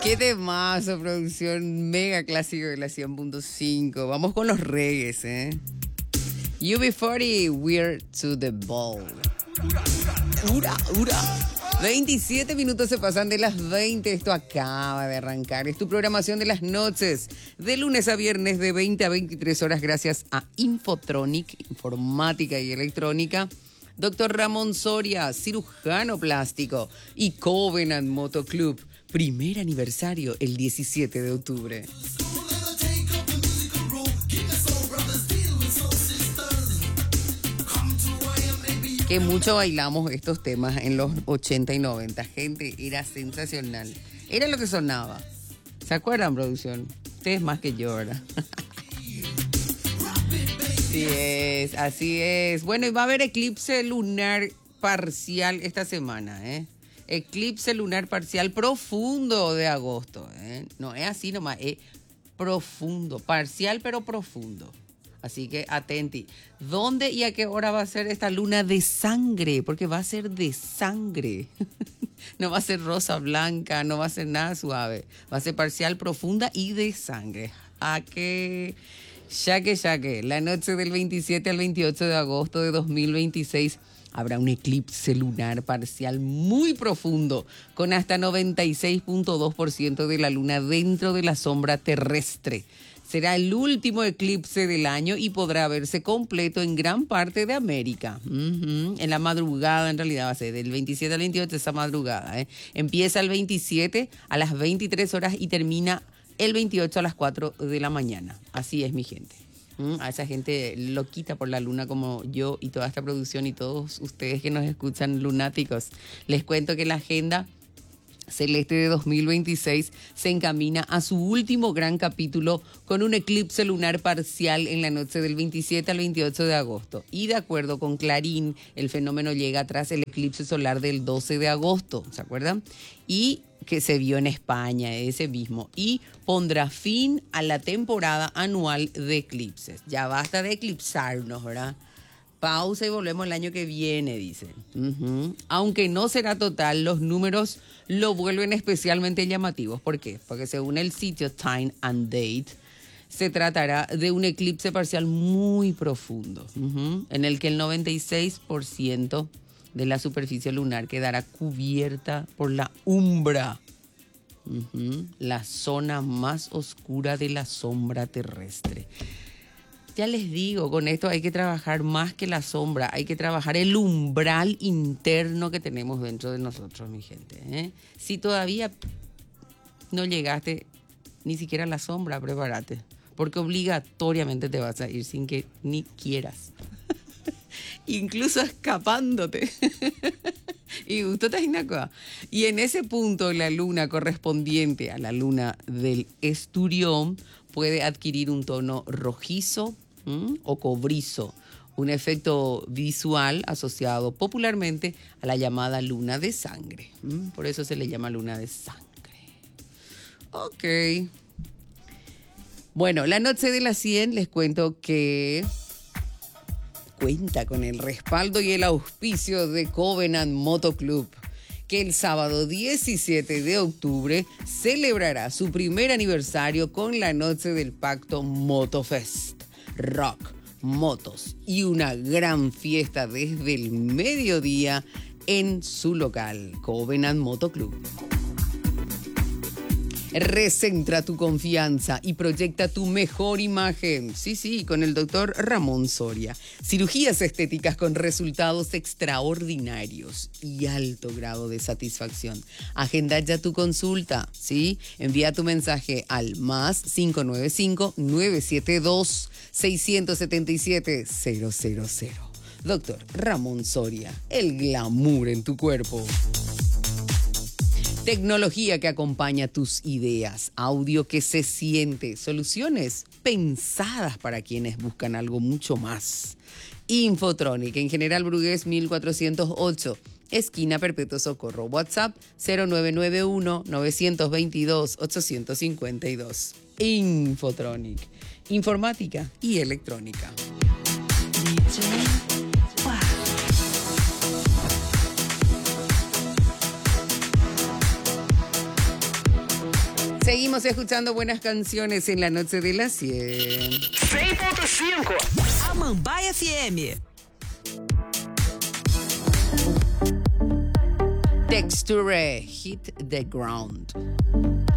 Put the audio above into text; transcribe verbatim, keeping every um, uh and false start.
Qué temazo, producción mega clásico de la cien punto cinco. Vamos con los reggaes, ¿eh? U B cuarenta, We're to the Ball. Ura, ura. veintisiete minutos se pasan de las veinte. Esto acaba de arrancar. Es tu programación de las noches, de lunes a viernes, de veinte a veintitrés horas, gracias a Infotronic, informática y electrónica. Doctor Ramón Soria, cirujano plástico, y Covenant Moto Club. Primer aniversario el diecisiete de octubre. Que mucho bailamos estos temas en los ochenta y noventa. Gente, era sensacional. Era lo que sonaba. ¿Se acuerdan, producción? Ustedes más que yo, ¿verdad? Así es, así es. Bueno, y va a haber eclipse lunar parcial esta semana, ¿eh? Eclipse lunar parcial profundo de agosto, ¿eh? No es así nomás, es profundo, parcial pero profundo. Así que atenti. ¿Dónde y a qué hora va a ser esta luna de sangre? Porque va a ser de sangre. No va a ser rosa blanca, no va a ser nada suave. Va a ser parcial, profunda y de sangre. ¿A qué? Ya que, ya que, la noche del veintisiete al veintiocho de agosto de dos mil veintiséis habrá un eclipse lunar parcial muy profundo, con hasta noventa y seis punto dos por ciento de la luna dentro de la sombra terrestre. Será el último eclipse del año y podrá verse completo en gran parte de América. Uh-huh. En la madrugada, en realidad va a ser del veintisiete al veintiocho, esa madrugada. ¿eh? Empieza el veintisiete a las veintitrés horas y termina el veintiocho a las cuatro de la mañana. Así es, mi gente. ¿Mm? A esa gente loquita por la luna como yo y toda esta producción y todos ustedes que nos escuchan lunáticos. Les cuento que la agenda celeste de dos mil veintiséis se encamina a su último gran capítulo con un eclipse lunar parcial en la noche del veintisiete al veintiocho de agosto. Y de acuerdo con Clarín, el fenómeno llega tras el eclipse solar del doce de agosto, ¿se acuerdan? Y que se vio en España, ese mismo, y pondrá fin a la temporada anual de eclipses. Ya basta de eclipsarnos, ¿verdad? Pausa y volvemos el año que viene, dicen. Uh-huh. Aunque no será total, los números lo vuelven especialmente llamativos. ¿Por qué? Porque según el sitio Time and Date, se tratará de un eclipse parcial muy profundo, uh-huh, en el que el noventa y seis por ciento de la superficie lunar quedará cubierta por la umbra, uh-huh, la zona más oscura de la sombra terrestre. Ya les digo, con esto hay que trabajar más que la sombra, hay que trabajar el umbral interno que tenemos dentro de nosotros, mi gente, ¿eh? Si todavía no llegaste ni siquiera a la sombra, prepárate, porque obligatoriamente te vas a ir sin que ni quieras. Incluso escapándote. Y usted está en acá. Y en ese punto la luna correspondiente a la luna del esturión puede adquirir un tono rojizo, ¿m? o cobrizo, un efecto visual asociado popularmente a la llamada luna de sangre. ¿m? Por eso se le llama luna de sangre. Ok. Bueno, la noche de las cien les cuento que cuenta con el respaldo y el auspicio de Covenant Moto Club, que el sábado diecisiete de octubre celebrará su primer aniversario con la noche del Pacto Motofest. Rock, motos y una gran fiesta desde el mediodía en su local, Covenant Moto Club. Recentra tu confianza y proyecta tu mejor imagen. Sí, sí, con el doctor Ramón Soria. Cirugías estéticas con resultados extraordinarios y alto grado de satisfacción. Agenda ya tu consulta, ¿sí? Envía tu mensaje al más cinco nueve cinco, nueve siete dos, seis siete siete, cero cero cero. Doctor Ramón Soria, el glamour en tu cuerpo. Tecnología que acompaña tus ideas, audio que se siente, soluciones pensadas para quienes buscan algo mucho más. Infotronic, en General Brugués mil cuatrocientos ocho, esquina Perpetuo Socorro. WhatsApp cero nueve nueve uno, nueve dos dos, ocho cinco dos. Infotronic, informática y electrónica. Seguimos escuchando buenas canciones en la noche de las cien. cem ponto cinco. Amambai F M. Texture Hit the Ground.